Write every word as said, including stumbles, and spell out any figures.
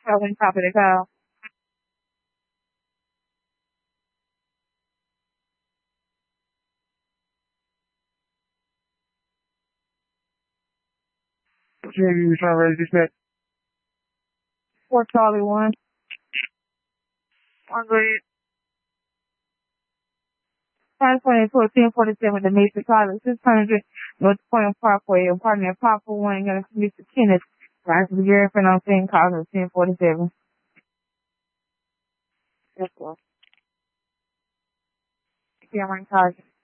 on top of the call. Jim, you was trying to raise this back. Four Charlie one. One grade. Five twenty four ten forty seven the Mesa College, six hundred North Point Parkway, apartment Papa one, gonna Mister Kenneth. Right to the girlfriend on ten calls ten forty seven. That's all. Cameron College.